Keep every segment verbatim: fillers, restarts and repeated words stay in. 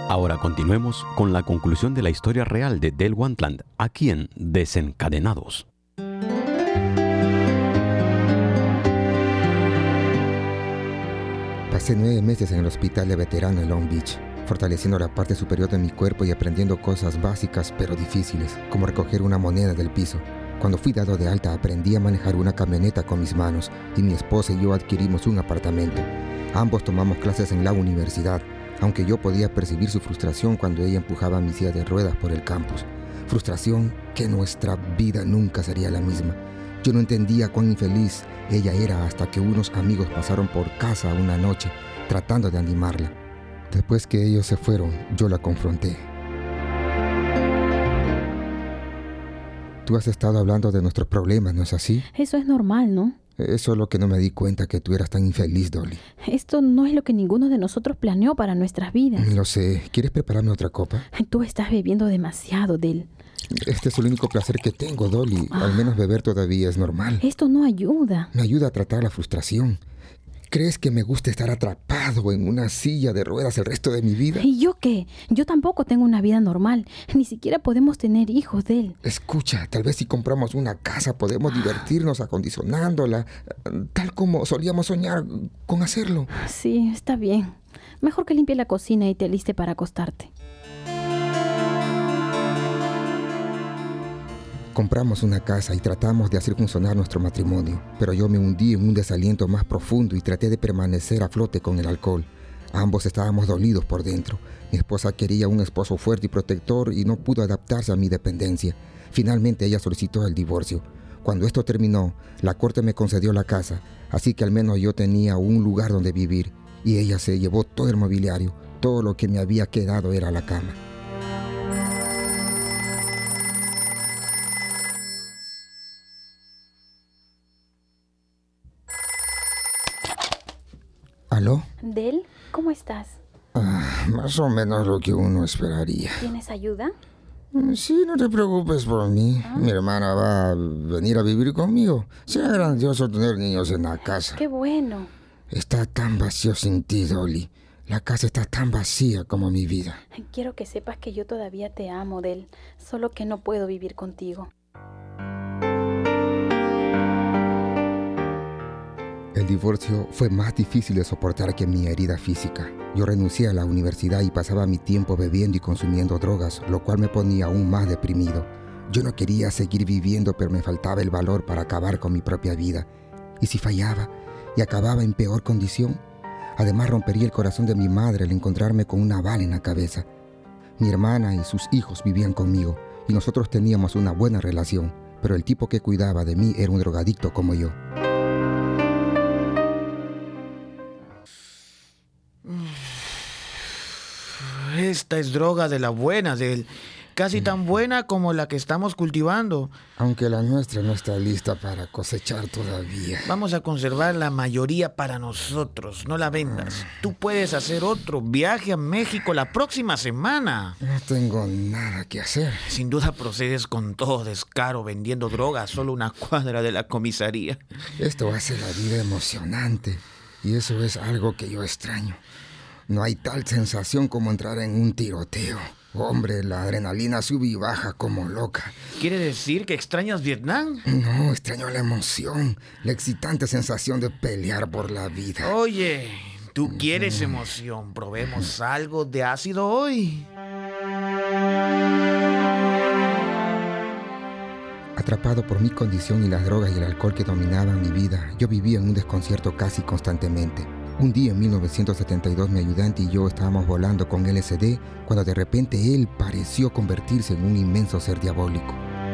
Ahora continuemos con la conclusión de la historia real de Del Wantland, aquí en Desencadenados. Pasé nueve meses en el hospital de veteranos en Long Beach, fortaleciendo la parte superior de mi cuerpo y aprendiendo cosas básicas pero difíciles, como recoger una moneda del piso. Cuando fui dado de alta, aprendí a manejar una camioneta con mis manos y mi esposa y yo adquirimos un apartamento. Ambos tomamos clases en la universidad, aunque yo podía percibir su frustración cuando ella empujaba mi silla de ruedas por el campus. Frustración que nuestra vida nunca sería la misma. Yo no entendía cuán infeliz ella era hasta que unos amigos pasaron por casa una noche tratando de animarla. Después que ellos se fueron, yo la confronté. Tú has estado hablando de nuestros problemas, ¿no es así? Eso es normal, ¿no? Eso es lo que no me di cuenta, que tú eras tan infeliz, Dolly. Esto no es lo que ninguno de nosotros planeó para nuestras vidas. Lo sé. ¿Quieres prepararme otra copa? Tú estás bebiendo demasiado, Del. Este es el único placer que tengo, Dolly. Ah. Al menos beber todavía es normal. Esto no ayuda. Me ayuda a tratar la frustración. ¿Crees que me gusta estar atrapado en una silla de ruedas el resto de mi vida? ¿Y yo qué? Yo tampoco tengo una vida normal. Ni siquiera podemos tener hijos, Del. Escucha, tal vez si compramos una casa podemos divertirnos acondicionándola, tal como solíamos soñar con hacerlo. Sí, está bien. Mejor que limpie la cocina y te aliste para acostarte. Compramos una casa y tratamos de hacer funcionar nuestro matrimonio, pero yo me hundí en un desaliento más profundo y traté de permanecer a flote con el alcohol. Ambos estábamos dolidos por dentro. Mi esposa quería un esposo fuerte y protector y no pudo adaptarse a mi dependencia. Finalmente ella solicitó el divorcio. Cuando esto terminó, la corte me concedió la casa, así que al menos yo tenía un lugar donde vivir, y ella se llevó todo el mobiliario. Todo lo que me había quedado era la cama. ¿Aló? Del, ¿cómo estás? Ah, más o menos lo que uno esperaría. ¿Tienes ayuda? Sí, no te preocupes por mí. ¿Ah? Mi hermana va a venir a vivir conmigo. Será grandioso tener niños en la casa. ¡Qué bueno! Está tan vacío sin ti, Dolly. La casa está tan vacía como mi vida. Quiero que sepas que yo todavía te amo, Del. Solo que no puedo vivir contigo. El divorcio fue más difícil de soportar que mi herida física. Yo renuncié a la universidad y pasaba mi tiempo bebiendo y consumiendo drogas, lo cual me ponía aún más deprimido. Yo no quería seguir viviendo, pero me faltaba el valor para acabar con mi propia vida. ¿Y si fallaba y acababa en peor condición? Además, rompería el corazón de mi madre al encontrarme con una bala en la cabeza. Mi hermana y sus hijos vivían conmigo y nosotros teníamos una buena relación, pero el tipo que cuidaba de mí era un drogadicto como yo. Esta es droga de la buena, Del. Casi tan buena como la que estamos cultivando. Aunque la nuestra no está lista para cosechar todavía. Vamos a conservar la mayoría para nosotros, no la vendas. Tú puedes hacer otro viaje a México la próxima semana. No tengo nada que hacer. Sin duda procedes con todo descaro vendiendo droga a solo una cuadra de la comisaría. Esto hace la vida emocionante y eso es algo que yo extraño. No hay tal sensación como entrar en un tiroteo. Hombre, la adrenalina sube y baja como loca. ¿Quiere decir que extrañas Vietnam? No, extraño la emoción, la excitante sensación de pelear por la vida. Oye, tú quieres emoción. Probemos algo de ácido hoy. Atrapado por mi condición y las drogas y el alcohol que dominaban mi vida, yo vivía en un desconcierto casi constantemente. Un día en mil novecientos setenta y dos mi ayudante y yo estábamos volando con L S D cuando de repente él pareció convertirse en un inmenso ser diabólico.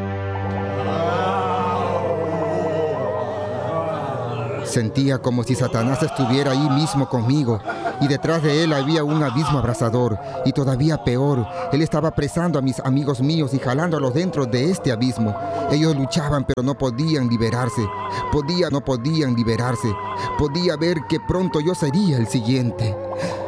Sentía como si Satanás estuviera ahí mismo conmigo y detrás de él había un abismo abrasador y todavía peor, él estaba apresando a mis amigos míos y jalándolos dentro de este abismo. Ellos luchaban pero no podían liberarse, podía, no podían liberarse, podía ver que pronto yo sería el siguiente.